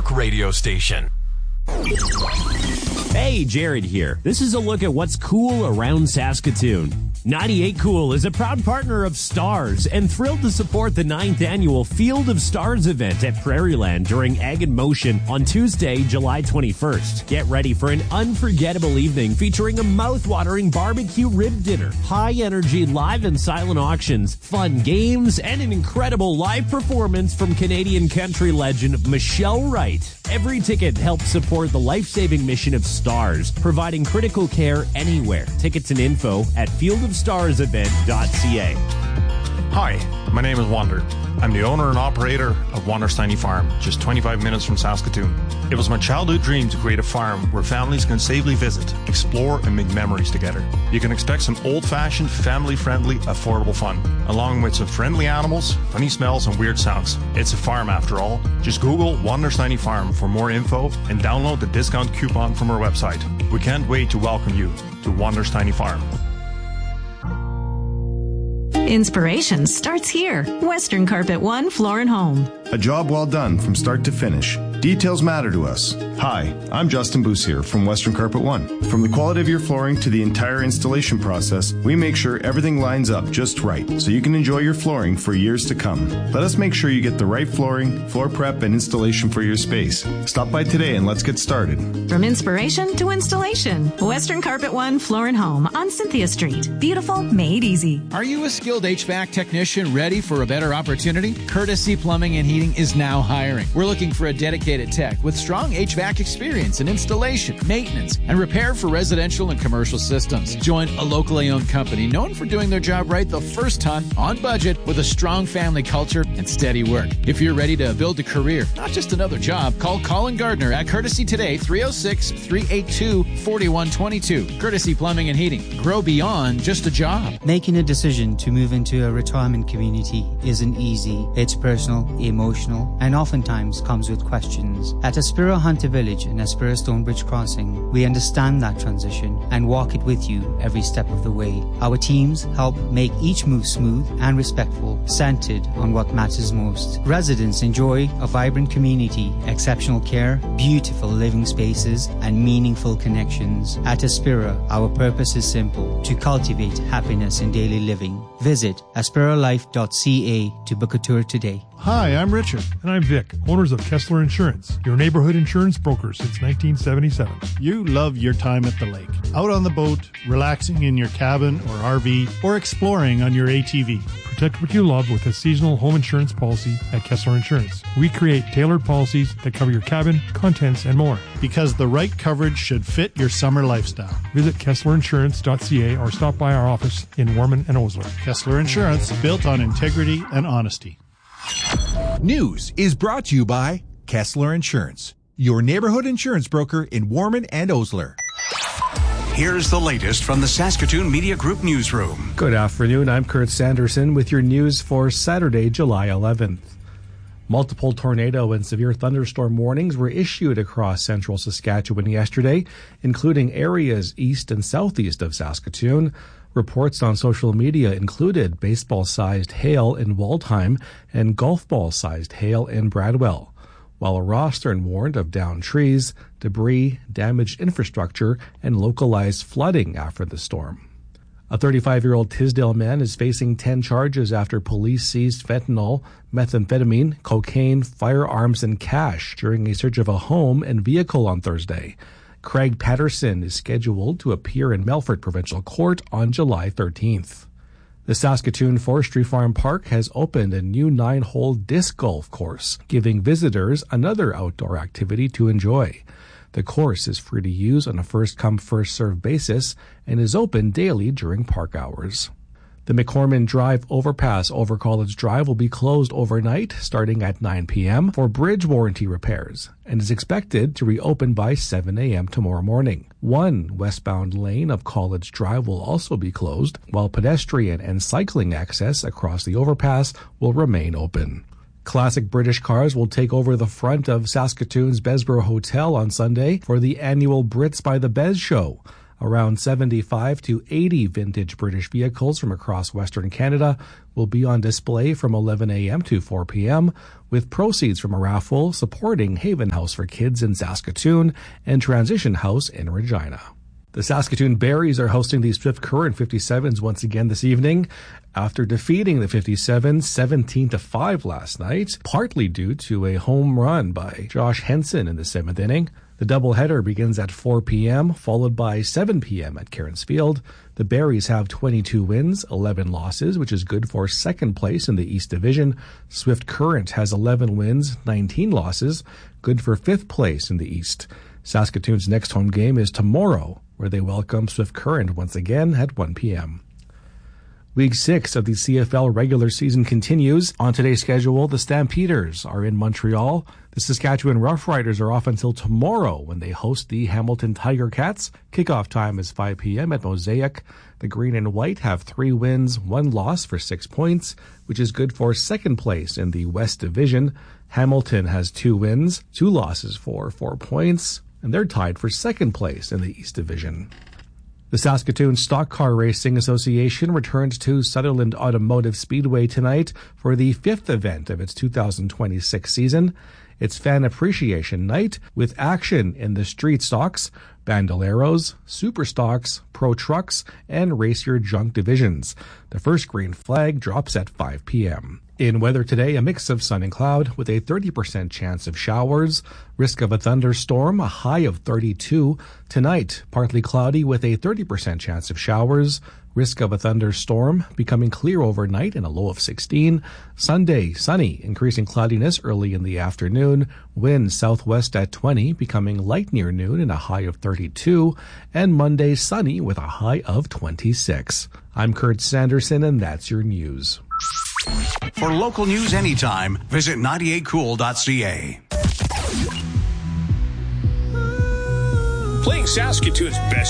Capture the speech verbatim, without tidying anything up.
York radio station. Hey, Jared here. This is a look at what's cool around Saskatoon. ninety-eight Cool is a proud partner of Stars and thrilled to support the ninth annual Field of Stars event at Prairieland during Ag in Motion on Tuesday, July twenty-first. Get ready for an unforgettable evening featuring a mouth-watering barbecue rib dinner, high-energy live and silent auctions, fun games, and an incredible live performance from Canadian country legend Michelle Wright. Every ticket helps support the life-saving mission of Stars, providing critical care anywhere. Tickets and info at field of stars event dot c a. Hi, my name is Wander. I'm the owner and operator of Wander's Tiny Farm, just twenty-five minutes from Saskatoon. It was my childhood dream to create a farm where families can safely visit, explore, and make memories together. You can expect some old-fashioned, family-friendly, affordable fun, along with some friendly animals, funny smells, and weird sounds. It's a farm after all. Just Google Wander's Tiny Farm for more info and download the discount coupon from our website. We can't wait to welcome you to Wander's Tiny Farm. Inspiration starts here. Western Carpet One Floor and Home. A job well done from start to finish. Details matter to us. Hi, I'm Justin Boussier from Western Carpet One. From the quality of your flooring to the entire installation process, we make sure everything lines up just right so you can enjoy your flooring for years to come. Let us make sure you get the right flooring, floor prep, and installation for your space. Stop by today and let's get started. From inspiration to installation, Western Carpet One Floor and Home on Cynthia Street. Beautiful, made easy. Are you a skilled H V A C technician ready for a better opportunity? Courtesy Plumbing and Heating is now hiring. We're looking for a dedicated tech with strong H V A C experience in installation, maintenance, and repair for residential and commercial systems. Join a locally owned company known for doing their job right the first time, on budget, with a strong family culture and steady work. If you're ready to build a career, not just another job, call Colin Gardner at Courtesy today, three oh six, three eight two, four one two two. Courtesy Plumbing and Heating. Grow beyond just a job. Making a decision to move into a retirement community isn't easy. It's personal, emotional, and oftentimes comes with questions. At Aspira Hunter Village and Aspira Stonebridge Crossing, we understand that transition and walk it with you every step of the way. Our teams help make each move smooth and respectful, centered on what matters most. Residents enjoy a vibrant community, exceptional care, beautiful living spaces, and meaningful connections. At Aspira, our purpose is simple: to cultivate happiness in daily living. Visit aspira life dot c a to book a tour today. Hi, I'm Richard. And I'm Vic, owners of Kessler Insurance, your neighborhood insurance broker since nineteen seventy-seven. You love your time at the lake, out on the boat, relaxing in your cabin or R V, or exploring on your A T V. Protect what you love with a seasonal home insurance policy at Kessler Insurance. We create tailored policies that cover your cabin, contents, and more. Because the right coverage should fit your summer lifestyle. Visit kessler insurance dot c a or stop by our office in Warman and Osler. Kessler Insurance, built on integrity and honesty. News is brought to you by Kessler Insurance, your neighborhood insurance broker in Warman and Osler. Here's the latest from the Saskatoon Media Group newsroom. Good afternoon. I'm Kurt Sanderson with your news for Saturday, July eleventh. Multiple tornado and severe thunderstorm warnings were issued across central Saskatchewan yesterday, including areas east and southeast of Saskatoon. Reports on social media included baseball-sized hail in Waldheim and golf ball-sized hail in Bradwell, while Rostern warned of downed trees, debris, damaged infrastructure, and localized flooding after the storm. A thirty-five-year-old Tisdale man is facing ten charges after police seized fentanyl, methamphetamine, cocaine, firearms, and cash during a search of a home and vehicle on Thursday. Craig Patterson is scheduled to appear in Melfort Provincial Court on July thirteenth. The Saskatoon Forestry Farm Park has opened a new nine-hole disc golf course, giving visitors another outdoor activity to enjoy. The course is free to use on a first-come, first-served basis and is open daily during park hours. The McCormick Drive overpass over College Drive will be closed overnight starting at nine p.m. for bridge warranty repairs and is expected to reopen by seven a.m. tomorrow morning. One westbound lane of College Drive will also be closed, while pedestrian and cycling access across the overpass will remain open. Classic British cars will take over the front of Saskatoon's Besborough Hotel on Sunday for the annual Brits by the Bez show. Around seventy-five to eighty vintage British vehicles from across Western Canada will be on display from eleven a.m. to four p.m., with proceeds from a raffle supporting Haven House for Kids in Saskatoon and Transition House in Regina. The Saskatoon Berries are hosting the Swift Current fifty-sevens once again this evening after defeating the fifty-sevens seventeen to five last night, partly due to a home run by Josh Henson in the seventh inning. The doubleheader begins at four p.m., followed by seven p.m. at Cairns Field. The Berries have twenty-two wins, eleven losses, which is good for second place in the East Division. Swift Current has eleven wins, nineteen losses, good for fifth place in the East. Saskatoon's next home game is tomorrow, where they welcome Swift Current once again at one p.m. Week six of the C F L regular season continues. On today's schedule, the Stampeders are in Montreal. The Saskatchewan Roughriders are off until tomorrow when they host the Hamilton Tiger Cats. Kickoff time is five p.m. at Mosaic. The Green and White have three wins, one loss for six points, which is good for second place in the West Division. Hamilton has two wins, two losses for four points, and they're tied for second place in the East Division. The Saskatoon Stock Car Racing Association returns to Sutherland Automotive Speedway tonight for the fifth event of its two thousand twenty-six season. It's Fan Appreciation Night with action in the street stocks, Bandoleros, Super Stocks, Pro Trucks, and Race Your Junk divisions. The first green flag drops at five p.m. In weather today, a mix of sun and cloud with a thirty percent chance of showers. Risk of a thunderstorm, a high of thirty-two. Tonight, partly cloudy with a thirty percent chance of showers. Risk of a thunderstorm, becoming clear overnight and a low of sixteen. Sunday, sunny, increasing cloudiness early in the afternoon. Wind southwest at twenty, becoming light near noon and a high of thirty-two. And Monday, sunny with a high of twenty-six. I'm Kurt Sanderson, and that's your news. For local news anytime, visit ninety-eight cool dot c a. Playing Saskatoon's best